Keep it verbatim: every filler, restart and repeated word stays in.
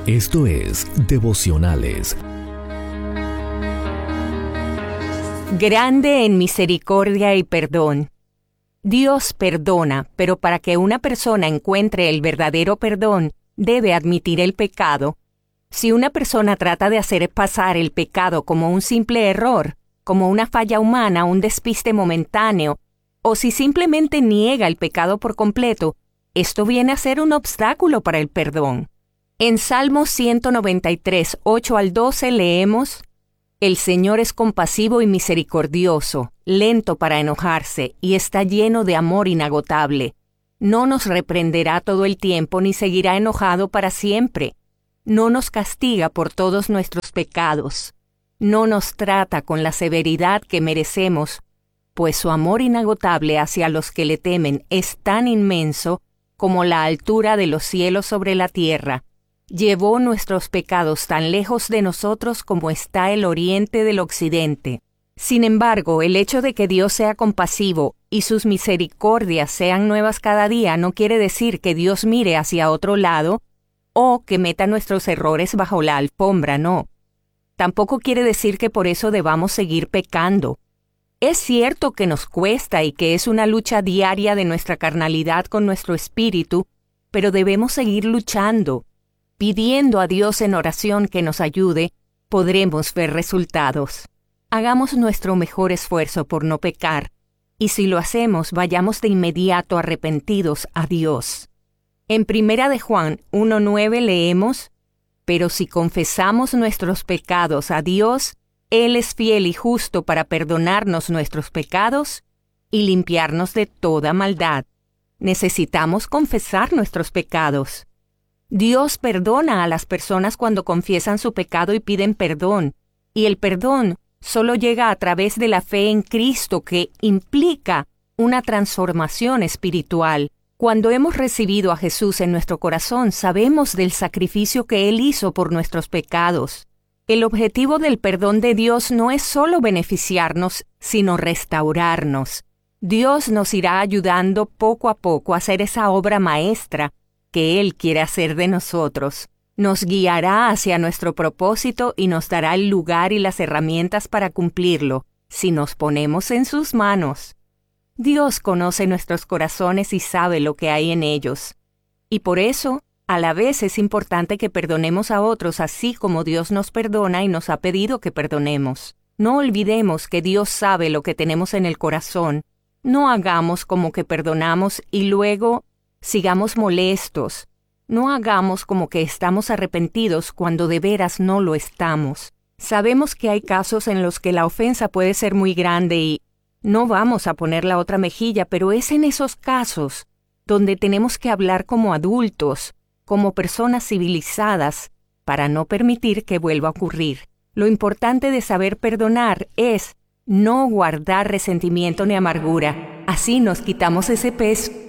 Esto es Devocionales. Grande en misericordia y perdón. Dios perdona, pero para que una persona encuentre el verdadero perdón, debe admitir el pecado. Si una persona trata de hacer pasar el pecado como un simple error, como una falla humana, un despiste momentáneo, o si simplemente niega el pecado por completo, esto viene a ser un obstáculo para el perdón. En Salmo ciento noventa y tres, ocho al doce leemos: El Señor es compasivo y misericordioso, lento para enojarse, y está lleno de amor inagotable. No nos reprenderá todo el tiempo ni seguirá enojado para siempre. No nos castiga por todos nuestros pecados. No nos trata con la severidad que merecemos, pues su amor inagotable hacia los que le temen es tan inmenso como la altura de los cielos sobre la tierra. Llevó nuestros pecados tan lejos de nosotros como está el oriente del occidente. Sin embargo, el hecho de que Dios sea compasivo y sus misericordias sean nuevas cada día no quiere decir que Dios mire hacia otro lado o que meta nuestros errores bajo la alfombra, no. Tampoco quiere decir que por eso debamos seguir pecando. Es cierto que nos cuesta y que es una lucha diaria de nuestra carnalidad con nuestro espíritu, pero debemos seguir luchando. Pidiendo a Dios en oración que nos ayude, podremos ver resultados. Hagamos nuestro mejor esfuerzo por no pecar, y si lo hacemos, vayamos de inmediato arrepentidos a Dios. En Primera de Juan uno nueve leemos: Pero si confesamos nuestros pecados a Dios, Él es fiel y justo para perdonarnos nuestros pecados y limpiarnos de toda maldad. Necesitamos confesar nuestros pecados. Dios perdona a las personas cuando confiesan su pecado y piden perdón, y el perdón solo llega a través de la fe en Cristo, que implica una transformación espiritual. Cuando hemos recibido a Jesús en nuestro corazón, sabemos del sacrificio que Él hizo por nuestros pecados. El objetivo del perdón de Dios no es solo beneficiarnos, sino restaurarnos. Dios nos irá ayudando poco a poco a hacer esa obra maestra que Él quiere hacer de nosotros. Nos guiará hacia nuestro propósito y nos dará el lugar y las herramientas para cumplirlo, si nos ponemos en sus manos. Dios conoce nuestros corazones y sabe lo que hay en ellos. Y por eso, a la vez es importante que perdonemos a otros así como Dios nos perdona y nos ha pedido que perdonemos. No olvidemos que Dios sabe lo que tenemos en el corazón. No hagamos como que perdonamos y luego sigamos molestos. No hagamos como que estamos arrepentidos cuando de veras no lo estamos. Sabemos que hay casos en los que la ofensa puede ser muy grande y no vamos a poner la otra mejilla, pero es en esos casos donde tenemos que hablar como adultos, como personas civilizadas, para no permitir que vuelva a ocurrir. Lo importante de saber perdonar es no guardar resentimiento ni amargura. Así nos quitamos ese peso